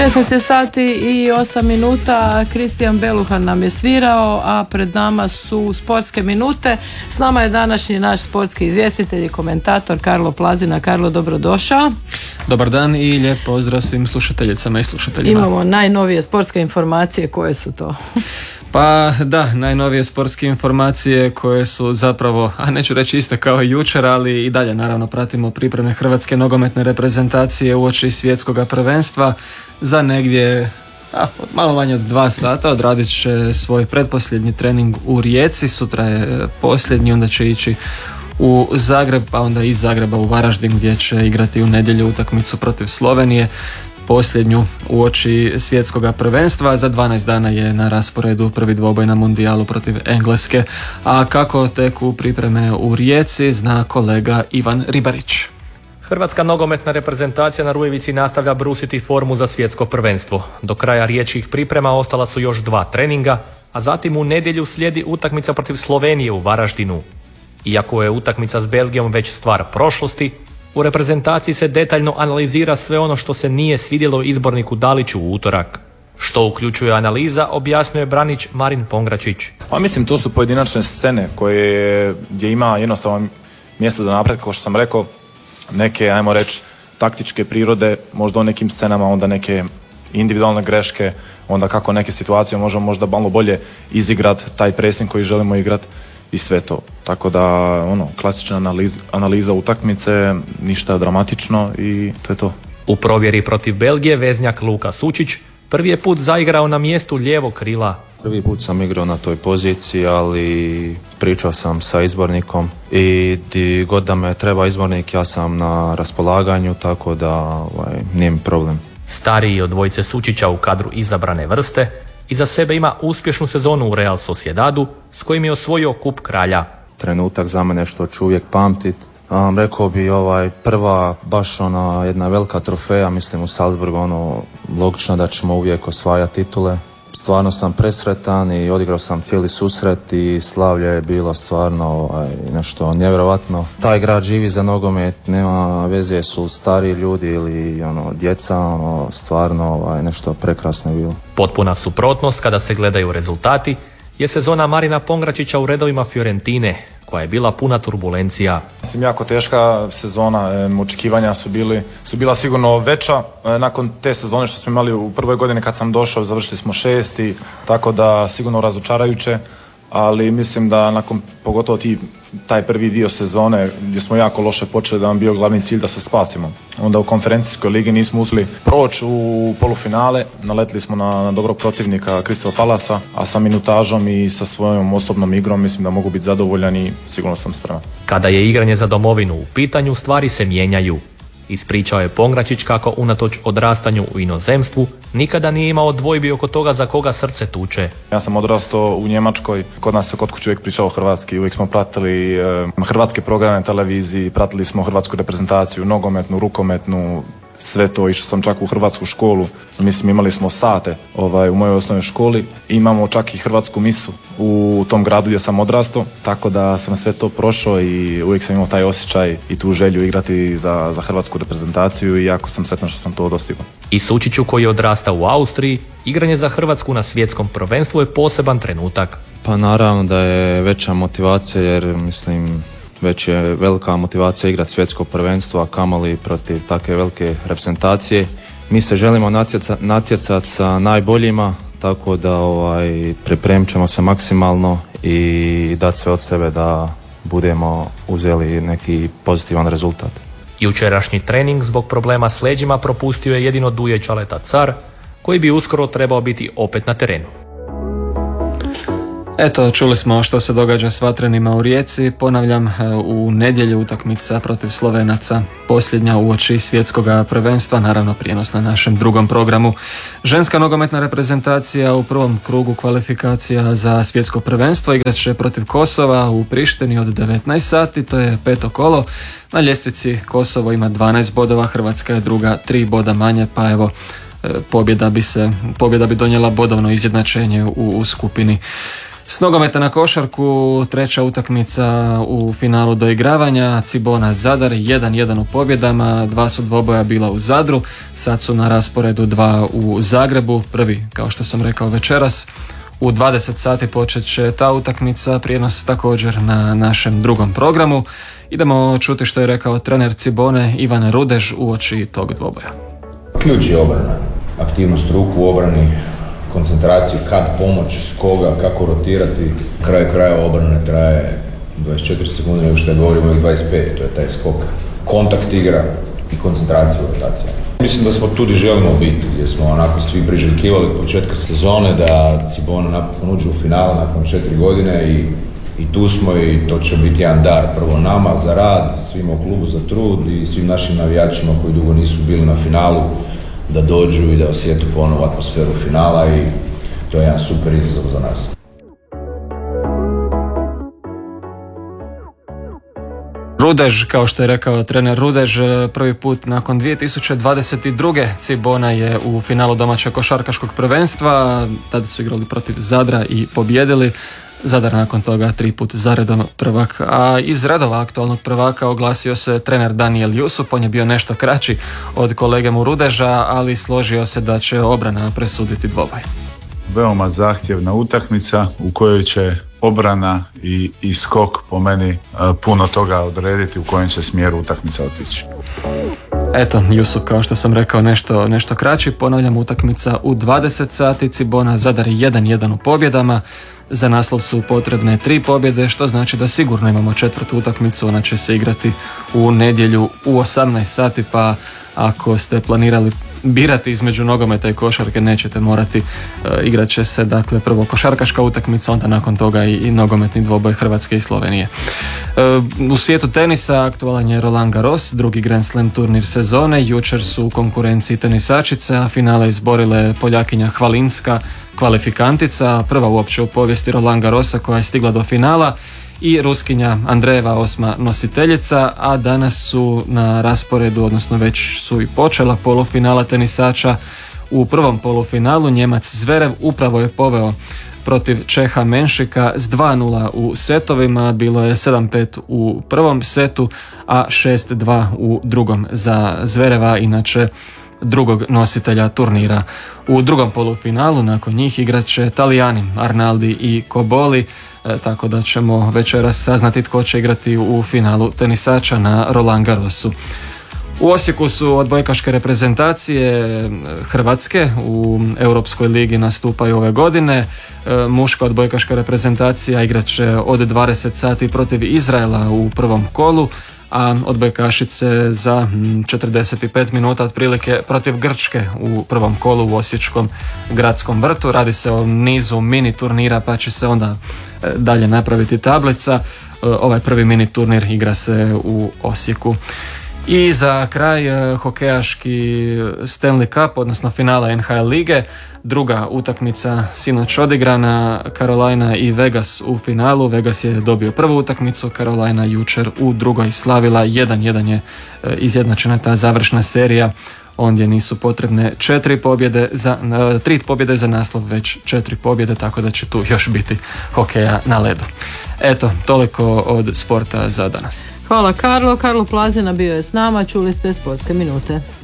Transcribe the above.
16 sati i 8 minuta, Kristijan Beluhan nam je svirao, a pred nama su sportske minute. S nama je današnji naš sportski izvjestitelj i komentator Karlo Plazina. Karlo, dobrodošao. Dobar dan i lijep pozdrav svim slušateljicama i slušateljima. Imamo najnovije sportske informacije, koje su to? Pa da, najnovije sportske informacije koje su zapravo, a neću reći iste kao i jučer, ali i dalje naravno pratimo pripreme hrvatske nogometne reprezentacije uoči svjetskoga prvenstva. Za negdje malo manje od 2 sata odradit će svoj pretposljednji trening u Rijeci, sutra je posljednji, onda će ići u Zagreb, pa onda iz Zagreba u Varaždin gdje će igrati u nedjelju utakmicu protiv Slovenije, posljednju uoči svjetskoga prvenstva. Za 12 dana je na rasporedu prvi dvoboj na mundijalu protiv Engleske. A kako teku pripreme u Rijeci zna kolega Ivan Ribarić. Hrvatska nogometna reprezentacija na Rujevici nastavlja brusiti formu za svjetsko prvenstvo. Do kraja riječkih priprema ostala su još 2 treninga, a zatim u nedjelju slijedi utakmica protiv Slovenije u Varaždinu. Iako je utakmica s Belgijom već stvar prošlosti, u reprezentaciji se detaljno analizira sve ono što se nije svidjelo izborniku Daliću u utorak. Što uključuje analiza, objasnio je branič Marin Pongračić. Pa mislim, to su pojedinačne scene gdje ima jednostavno mjesta za napred, kao što sam rekao, neke, ajmo reći, taktičke prirode, možda u nekim scenama, onda neke individualne greške, onda kako neke situacije možemo možda malo bolje izigrati, taj pressing koji želimo igrati i sve to. Tako da, klasična analiza utakmice, ništa dramatično i to je to. U provjeri protiv Belgije veznjak Luka Sučić prvi je put zaigrao na mjestu lijevog krila. Prvi put sam igrao na toj poziciji, ali pričao sam sa izbornikom i di god da me treba izbornik, ja sam na raspolaganju, tako da nije mi problem. Stariji od dvojice Sučića u kadru izabrane vrste, iza sebe ima uspješnu sezonu u Real Sociedadu s kojim je osvojio kup kralja. Trenutak za mene što ću uvijek pamtit. Rekao bi prva baš jedna velika trofeja, mislim u Salzburgu, logično da ćemo uvijek osvajati titule. Stvarno sam presretan i odigrao sam cijeli susret i slavlje je bilo stvarno nešto nevjerovatno. Taj grad živi za nogomet, nema veze su stari ljudi ili djeca, stvarno nešto prekrasno je bilo. Potpuna suprotnost kada se gledaju rezultati je sezona Marina Pongračića u redovima Fiorentine, koja je bila puna turbulencija. Mislim, jako teška sezona, očekivanja su bila sigurno veća. Nakon te sezone što smo imali u prvoj godini kad sam došao, završili smo 6. Tako da sigurno razočarajuće, ali mislim da nakon pogotovo taj prvi dio sezone gdje smo jako loše počeli, da nam bio glavni cilj da se spasimo. Onda u konferencijskoj ligi nismo uspjeli proći u polufinale, naletili smo na dobrog protivnika Crystal Palasa, a sa minutažom i sa svojom osobnom igrom mislim da mogu biti zadovoljan i sigurno sam spreman. Kada je igranje za domovinu u pitanju, stvari se mijenjaju. Ispričao je Pongračić kako unatoč odrastanju u inozemstvu nikada nije imao dvojbi oko toga za koga srce tuče. Ja sam odrastao u Njemačkoj, kod nas se kod kuće uvijek pričao hrvatski, uvijek smo pratili hrvatske programe na televiziji, pratili smo hrvatsku reprezentaciju, nogometnu, rukometnu, sve to. Išao sam čak u hrvatsku školu, mislim imali smo sate u mojoj osnovnoj školi, imamo čak i hrvatsku misu u tom gradu gdje sam odrastao, tako da sam sve to prošao i uvijek sam imao taj osjećaj i tu želju igrati za hrvatsku reprezentaciju i jako sam sretan što sam to dostigao. I Sučiću koji je odrastao u Austriji, igranje za Hrvatsku na svjetskom prvenstvu je poseban trenutak. Pa naravno da je veća motivacija jer mislim već je velika motivacija igrati svjetsko prvenstvo, a kamoli protiv takve velike reprezentacije. Mi se želimo natjecati sa najboljima, tako da pripremit ćemo se maksimalno i dati sve od sebe da budemo uzeli neki pozitivan rezultat. Jučerašnji trening zbog problema s leđima propustio je jedino Duje Čaleta Car, koji bi uskoro trebao biti opet na terenu. Eto, čuli smo što se događa s vatrenima u Rijeci. Ponavljam, u nedjelju utakmica protiv Slovenaca, posljednja uoči svjetskoga prvenstva, naravno prijenos na našem drugom programu. Ženska nogometna reprezentacija u prvom krugu kvalifikacija za svjetsko prvenstvo igrat će protiv Kosova u Prištini od 19 sati, to je 5. kolo. Na ljestvici Kosovo ima 12 bodova, Hrvatska je druga, 3 boda manje, pa evo, pobjeda bi donijela bodovno izjednačenje u skupini. S nogometa na košarku, treća utakmica u finalu doigravanja, Cibona Zadar 1-1 u pobjedama, 2 su dvoboja bila u Zadru, sad su na rasporedu 2 u Zagrebu, prvi kao što sam rekao večeras. U 20 sati počet će ta utakmica, prijenos također na našem drugom programu. Idemo čuti što je rekao trener Cibone Ivan Rudež uoči tog dvoboja. Ključ je obrana, aktivnost ruku u obrani, koncentraciju, kad pomoć, s koga, kako rotirati. Kraj krajeva obrane traje 24 sekunde, nego što je govorimo uvijek 25, to je taj skok. Kontakt igra i koncentracija u rotaciji. Mislim da smo tu gdje želimo biti, gdje smo onako svi priželjkivali početka sezone da Cibona napokon uđe u finale nakon 4 godine i tu smo i to će biti jedan dar prvo nama za rad, svima u klubu za trud i svim našim navijačima koji dugo nisu bili na finalu da dođu i da osjete ponovo atmosferu finala i to je jedan super izazov za nas. Rudež, kao što je rekao trener Rudež, prvi put nakon 2022. Cibona je u finalu domaćeg košarkaškog prvenstva, tada su igrali protiv Zadra i pobjedili. Zadar nakon toga 3 put zaredom prvak, a iz redova aktualnog prvaka oglasio se trener Daniel Jusup, on je bio nešto kraći od kolege mu Rudeža, ali složio se da će obrana presuditi dvoboj. Veoma zahtjevna utakmica u kojoj će obrana i skok po meni puno toga odrediti u kojem će smjeru utakmica otići. Eto, Jusup, kao što sam rekao, nešto kraći. Ponavljam, utakmica u 20 sati, Cibona Zadar 1-1 u pobjedama. Za naslov su potrebne 3 pobjede, što znači da sigurno imamo četvrtu utakmicu. Ona će se igrati u nedjelju u 18 sati, pa ako ste planirali birati između nogometa i košarke, nećete morati. Igrat će se dakle prvo košarkaška utakmica, onda nakon toga i nogometni dvoboj Hrvatske i Slovenije. U svijetu tenisa aktualan je Roland Garros, drugi Grand Slam turnir sezone. Jučer su u konkurenciji tenisačice, a finale izborile Poljakinja Hvalinska, kvalifikantica, prva uopće u povijesti Roland Garrosa koja je stigla do finala, i Ruskinja Andreeva, 8. nositeljica, a danas su na rasporedu, odnosno već su i počela polufinala tenisača. U prvom polufinalu Njemac Zverev upravo je poveo protiv Čeha Menšika s 2-0 u setovima, bilo je 7-5 u prvom setu, a 6-2 u drugom za Zvereva, inače drugog nositelja turnira. U drugom polufinalu nakon njih igrat će Talijani Arnaldi i Cobolli, tako da ćemo večeras saznati tko će igrati u finalu tenisača na Roland Garrosu. U Osijeku su odbojkaške reprezentacije Hrvatske u Europskoj ligi nastupaju ove godine. Muška odbojkaška reprezentacija igrat će od 20 sati protiv Izraela u prvom kolu, a odbojkašice za 45 minuta otprilike protiv Grčke u prvom kolu u osječkom gradskom vrtu. Radi se o nizu mini turnira, pa će se onda dalje napraviti tablica. Ovaj prvi mini turnir igra se u Osijeku. I za kraj hokejaški Stanley Cup, odnosno finala NHL lige. Druga utakmica sinoć odigrana, Carolina i Vegas u finalu. Vegas je dobio prvu utakmicu, Carolina jučer u drugoj slavila 1-1 je izjednačena ta završna serija. Ondje nisu potrebne 3 pobjede za naslov, već 4 pobjede, tako da će tu još biti hokeja na ledu. Eto, toliko od sporta za danas. Hvala Karlo. Karlo Plazina bio je s nama, čuli ste sportske minute.